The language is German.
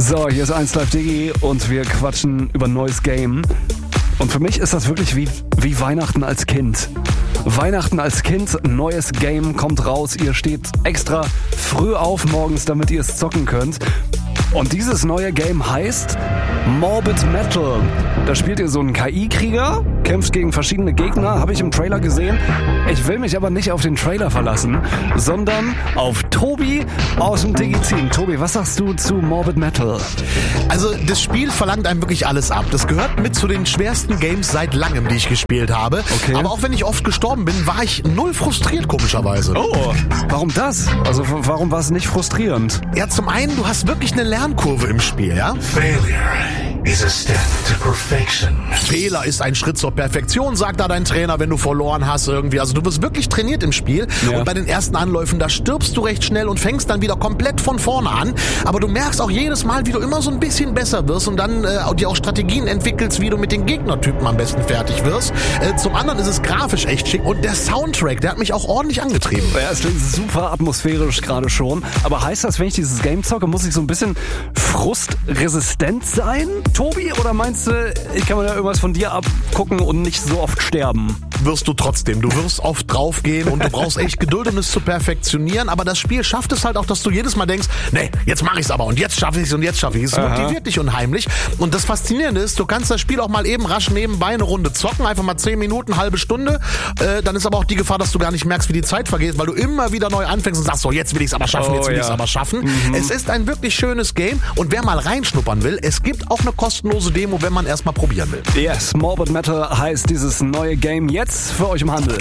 So, hier ist 1 Live Digi und wir quatschen über ein neues Game. Und für mich ist das wirklich wie Weihnachten als Kind. Weihnachten als Kind, neues Game kommt raus. Ihr steht extra früh auf morgens, damit ihr es zocken könnt. Und dieses neue Game heißt Morbid Metal. Da spielt ihr so einen KI-Krieger, kämpft gegen verschiedene Gegner, habe ich im Trailer gesehen. Ich will mich aber nicht auf den Trailer verlassen, sondern auf Tobi aus dem Digi-Team. Tobi, was sagst du zu Morbid Metal? Also das Spiel verlangt einem wirklich alles ab. Das gehört mit zu den schwersten Games seit langem, die ich gespielt habe. Okay. Aber auch wenn ich oft gestorben bin, war ich null frustriert, komischerweise. Oh, warum das? Also warum war es nicht frustrierend? Ja, zum einen, du hast wirklich eine Lernkurve im Spiel, ja? Failure is a step to perfection. Fehler ist ein Schritt zur Perfektion, sagt da dein Trainer, wenn du verloren hast irgendwie. Also du wirst wirklich trainiert im Spiel. Ja. Und bei den ersten Anläufen, da stirbst du recht schnell und fängst dann wieder komplett von vorne an. Aber du merkst auch jedes Mal, wie du immer so ein bisschen besser wirst und dann dir auch Strategien entwickelst, wie du mit den Gegnertypen am besten fertig wirst. Zum anderen ist es grafisch echt schick. Und der Soundtrack, der hat mich auch ordentlich angetrieben. Ja, es klingt super atmosphärisch gerade schon. Aber heißt das, wenn ich dieses Game zocke, muss ich so ein bisschen frustresistent sein, Tobi? Oder meinst du, ich kann mir da irgendwas von dir abgucken und nicht so oft sterben? Wirst du trotzdem. Du wirst oft draufgehen und du brauchst echt Geduld, um es zu perfektionieren. Aber das Spiel schafft es halt auch, dass du jedes Mal denkst, nee, jetzt mache ich es aber und jetzt schaffe ich es und jetzt schaffe ich es. Es motiviert dich unheimlich. Und das Faszinierende ist, du kannst das Spiel auch mal eben rasch nebenbei eine Runde zocken, einfach mal 10 Minuten, halbe Stunde. Dann ist aber auch die Gefahr, dass du gar nicht merkst, wie die Zeit vergeht, weil du immer wieder neu anfängst und sagst, so, jetzt will ich es aber schaffen, jetzt will ich es aber schaffen. Es ist ein wirklich schönes Game und wer mal reinschnuppern will, es gibt auch eine kostenlose Demo, wenn man erstmal probieren will. Yes, Morbid Metal heißt dieses neue Game jetzt für euch im Handel.